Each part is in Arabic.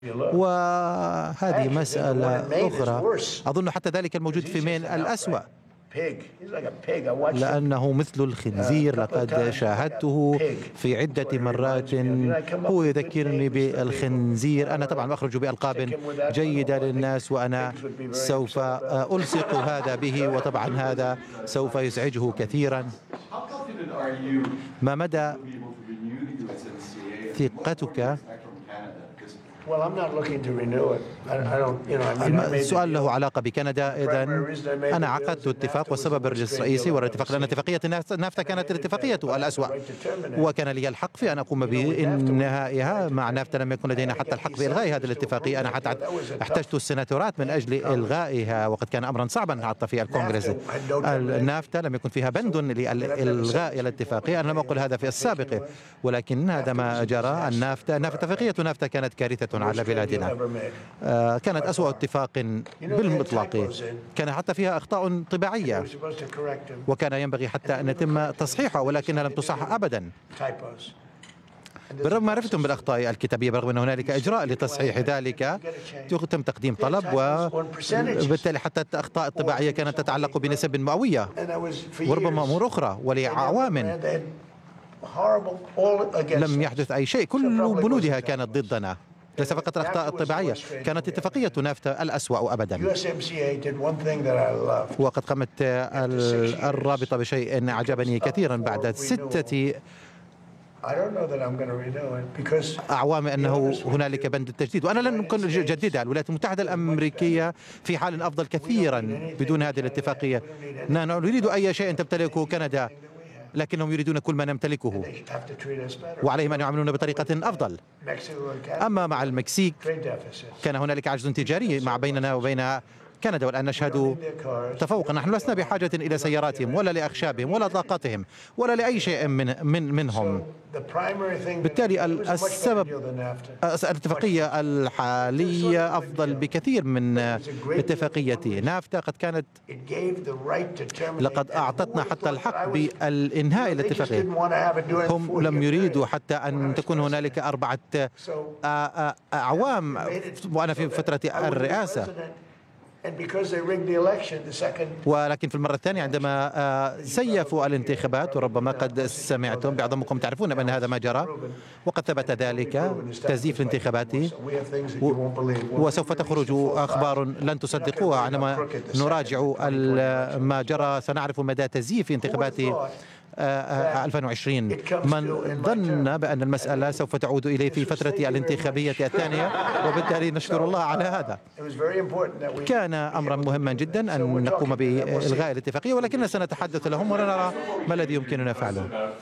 وهذه مسألة أخرى. أظن حتى ذلك الموجود في مين الأسوأ، لأنه مثل الخنزير. لقد شاهدته في عدة مرات، هو يذكرني بالخنزير. أنا طبعا أخرج بألقاب جيدة للناس، وأنا سوف ألصق هذا به، وطبعا هذا سوف يزعجه كثيرا. ما مدى ثقتك؟ السؤال له علاقة بكندا. إذن أنا عقدت اتفاق، والسبب الرئيسي والاتفاق لأن اتفاقية نافتا كانت الاتفاقية الأسوأ، وكان لي الحق في أن أقوم بإنهائها. مع نافتا لم يكن لدينا حتى الحق بإلغاء هذه الاتفاقية. أنا حتى احتجت السناتورات من أجل إلغائها، وقد كان أمرا صعبا حتى في الكونغرس. النافتا لم يكن فيها بند لإلغاء الاتفاقية. أنا لم أقل هذا في السابق، ولكن هذا ما جرى. اتفاقية نافتا كانت كارثة على بلادنا، كانت أسوأ اتفاق بالمطلق. كان حتى فيها أخطاء طباعية، وكان ينبغي حتى أن يتم تصحيحها، ولكنها لم تصحح أبدا. بالرغم معرفتهم بالأخطاء الكتابية، برغم أن هنالك إجراء لتصحيح ذلك، تم تقديم طلب، وبالتالي حتى الأخطاء الطباعية كانت تتعلق بنسب مئوية وربما أمور أخرى. ولعوام لم يحدث أي شيء، كل بنودها كانت ضدنا، ليس فقط الأخطاء الطبيعية. كانت اتفاقية نافتا الأسوأ أبدا. وقد قامت الرابطة بشيء أعجبني كثيرا بعد 6 أعوام، أنه هنالك بند التجديد، وأنا لن أكون جديدها. الولايات المتحدة الأمريكية في حال أفضل كثيرا بدون هذه الاتفاقية. لا نريد أي شيء تمتلكه كندا، لكنهم يريدون كل ما نمتلكه، وعليهم أن يعاملون بطريقة أفضل. أما مع المكسيك كان هنالك عجز تجاري بيننا وبين كندا، والآن نشهد تفوقا. نحن لسنا بحاجة إلى سياراتهم ولا لأخشابهم ولا طاقتهم ولا لأي شيء منهم. بالتالي السبب الاتفاقية الحالية أفضل بكثير من اتفاقية نافتا. قد كانت لقد أعطتنا حتى الحق بالإنهاء الاتفاقية. هم لم يريدوا حتى أن تكون هنالك 4 أعوام وأنا في فترة الرئاسة، ولكن في المرة الثانية عندما سيفوا الانتخابات، وربما قد سمعتم، بعضكم تعرفون بأن هذا ما جرى، وقد ثبت ذلك تزييف الانتخابات. وسوف تخرج أخبار لن تصدقوها عندما نراجع ما جرى، سنعرف مدى تزييف انتخابات 2020. من ظن بأن المسألة سوف تعود إليه في فترة الانتخابية الثانية، وبالتالي نشكر الله على هذا. كان أمرا مهما جدا أن نقوم بإلغاء الاتفاقية، ولكننا سنتحدث لهم ونرى ما الذي يمكننا فعله.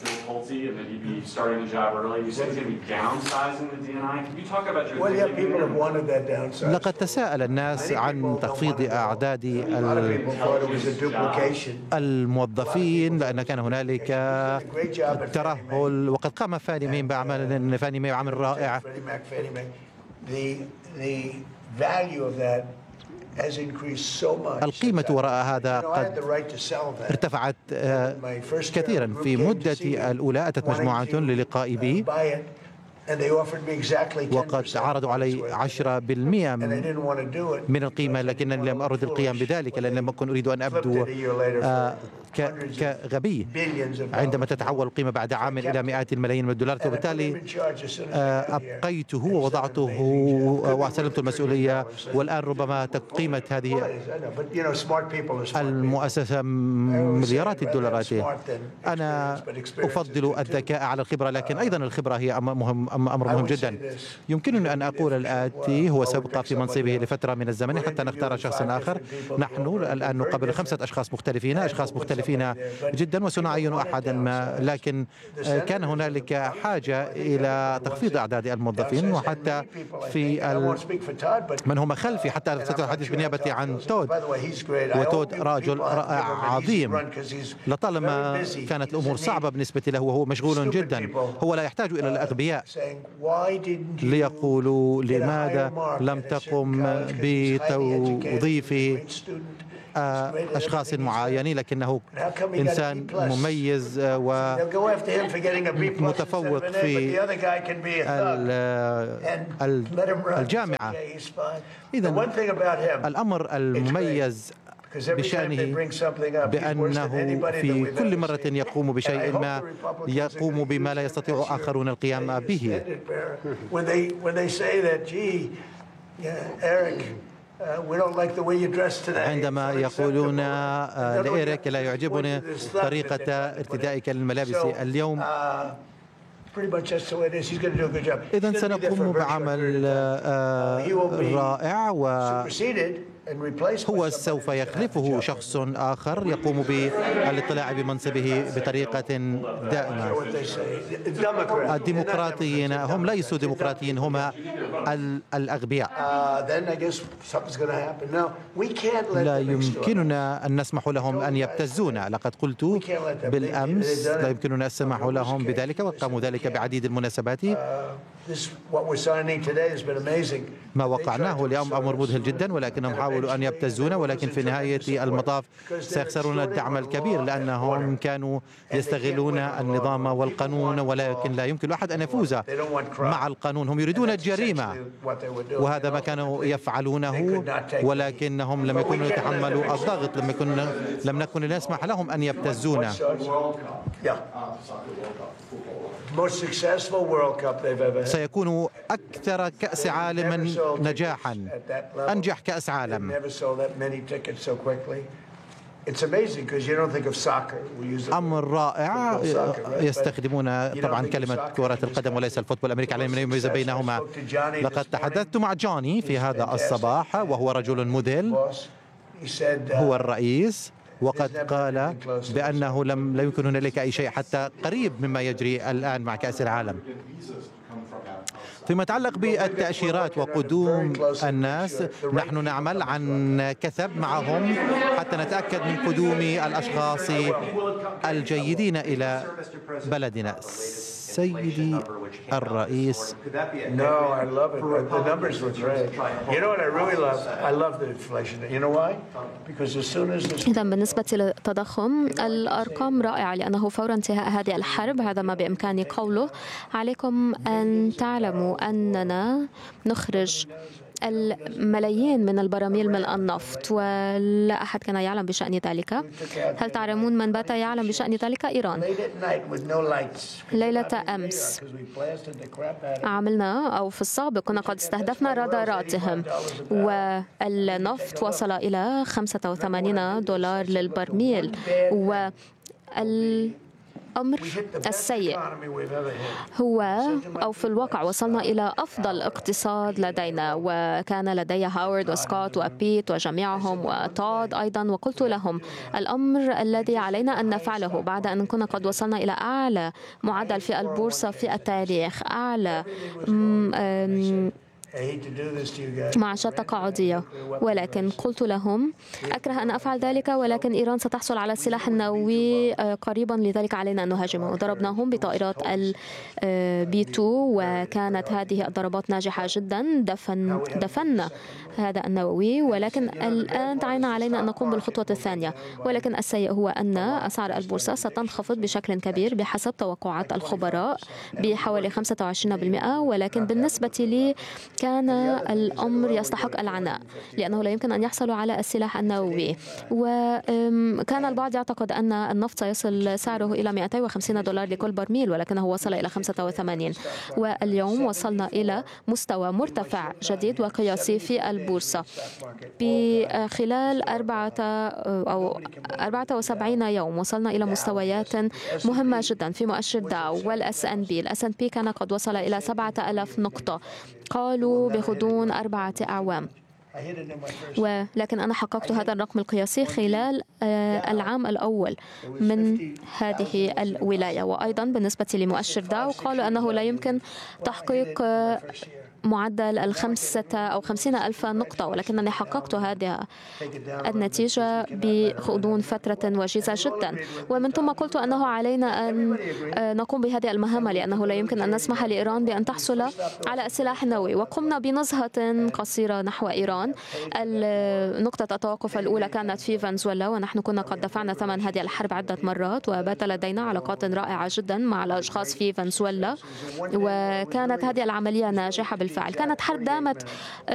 لقد تساءل الناس عن تخفيض أعداد الموظفين، لأن كان هنالك ترهل، وقد قام فاني مي بعمل رائع. القيمة وراء هذا قد ارتفعت كثيرا. في مدة الأولى أتت مجموعة للقاء بي، وقد عرضوا علي 10% من القيمة، لكنني لم أرد القيام بذلك، لأن لم أكن أريد أن أبدو كغبي عندما تتحول القيمة بعد عام إلى مئات الملايين من الدولارات. وبالتالي أبقيته ووضعته وسلمت المسؤولية، والآن ربما قيمة هذه المؤسسة مليارات الدولارات. أنا أفضل الذكاء على الخبرة، لكن أيضا الخبرة هي أمر مهم جدا. يمكنني أن أقول الآتي: هو سيبقى في منصبه لفترة من الزمن حتى نختار شخصا آخر. نحن الآن نقابل 5 أشخاص مختلفين جدا، وسنعين أحدا ما، لكن كان هنالك حاجة إلى تخفيض أعداد الموظفين، وحتى في من هم خلفي، حتى سأتحدث بالنيابة عن تود، وتود رجل عظيم. لطالما كانت الأمور صعبة بالنسبة له وهو مشغول جدا، هو لا يحتاج إلى الأغبياء ليقولوا لماذا لم تقم بتوظيف أشخاص معينين، لكنه إنسان مميز ومتفوق في الجامعة. إذن الأمر المميز بشأنه بأنه في كل مرة يقوم بشيء ما يقوم بما لا يستطيع آخرون القيام به. عندما يقولون لإيريك لا يعجبني طريقة ارتدائك للملابس اليوم، إذن سنقوم بعمل رائع، وهو سوف يخلفه شخص آخر يقوم بالاطلاع بمنصبه بطريقة دائمة. الديمقراطيين هم ليسوا ديمقراطيين، هم الأغبياء. لا يمكننا أن نسمح لهم أن يبتزونا. لقد قلت بالأمس لا يمكننا السماح لهم بذلك، وقاموا ذلك بعديد المناسبات. ما وقعناه اليوم أمر مذهل جدا، ولكنهم حاولوا أن يبتزونا، ولكن في نهاية المطاف سيخسرون الدعم الكبير، لأنهم كانوا يستغلون النظام والقانون، ولكن لا يمكن لأحد أن يفوز مع القانون. هم يريدون الجريمة، وهذا ما كانوا يفعلونه، ولكنهم لم يكونوا يتحملوا الضغط، لم نكن نسمح لهم أن يبتزونا. سيكون أكثر كأس عالم نجاحا، أنجح كأس عالم. أمر رائع. يستخدمون طبعا كلمة كرة القدم وليس الفوتبول الأمريكي، علينا أن يميز بينهما. لقد تحدثت مع جوني في هذا الصباح، وهو رجل مذهل، هو الرئيس، وقد قال بأنه لا يمكن هنالك أي شيء حتى قريب مما يجري الآن مع كأس العالم. فيما يتعلق بالتأشيرات وقدوم الناس، نحن نعمل عن كثب معهم حتى نتأكد من قدوم الأشخاص الجيدين إلى بلدنا. سيدي الرئيس، إذا بالنسبة للتضخم الأرقام رائعة، لأنه فور انتهاء هذه الحرب، هذا ما بإمكاني قوله، عليكم أن تعلموا أننا نخرج الملايين من البراميل من النفط، ولا أحد كان يعلم بشأن ذلك. هل تعلمون من بات يعلم بشأن ذلك؟ إيران. ليلة أمس عملنا، أو في السابق كنا قد استهدفنا راداراتهم، والنفط وصل إلى $85 للبرميل. الأمر السيء هو، أو في الواقع وصلنا إلى أفضل اقتصاد لدينا، وكان لدي هاورد وسكوت وبيت وجميعهم وتود أيضا، وقلت لهم الأمر الذي علينا أن نفعله بعد أن كنا قد وصلنا إلى أعلى معدل في البورصة في التاريخ، أعلى معاشات تقاعدية، ولكن قلت لهم أكره أن أفعل ذلك، ولكن إيران ستحصل على السلاح النووي قريبا، لذلك علينا أن نهاجمه. ضربناهم بطائرات الB2، وكانت هذه الضربات ناجحة جدا، دفنا هذا النووي، ولكن الآن تعين علينا أن نقوم بالخطوة الثانية. ولكن السيء هو أن أسعار البورصة ستنخفض بشكل كبير بحسب توقعات الخبراء بحوالي 25%، ولكن بالنسبة لي كان الأمر يستحق العناء، لأنه لا يمكن أن يحصلوا على السلاح النووي. وكان البعض يعتقد أن النفط سيصل سعره إلى $250 لكل برميل، ولكنه وصل إلى 85، واليوم وصلنا إلى مستوى مرتفع جديد وقياسي في البورصة. بخلال 74 يوم وصلنا إلى مستويات مهمة جدا في مؤشر داو والS&P. الS&P كان قد وصل إلى 7000 نقطة، قالوا بغضون 4 أعوام، ولكن أنا حققت هذا الرقم القياسي خلال العام الأول من هذه الولاية. وأيضا بالنسبة لمؤشر داو قالوا أنه لا يمكن تحقيق معدل 50,000 نقطة، ولكنني حققت هذه النتيجة بغضون فترة وجيزة جدا. ومن ثم قلت أنه علينا أن نقوم بهذه المهمة، لأنه لا يمكن أن نسمح لإيران بأن تحصل على السلاح النووي. وقمنا بنزهة قصيرة نحو إيران. نقطة التوقف الأولى كانت في فنزويلا، ونحن كنا قد دفعنا ثمن هذه الحرب عدة مرات، وبات لدينا علاقات رائعة جدا مع الأشخاص في فنزويلا، وكانت هذه العملية ناجحة بالفعل. كانت حرب دامت